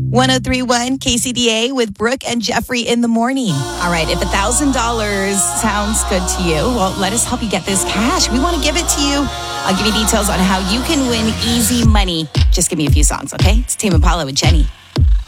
1031 KCDA with Brooke and Jeffrey in the morning. All right, if $1,000 sounds good to you, well, let us help you get this cash. We want to give it to you. I'll give you details on how you can win easy money. Just give me a few songs, okay? It's Tame Impala with Jenny.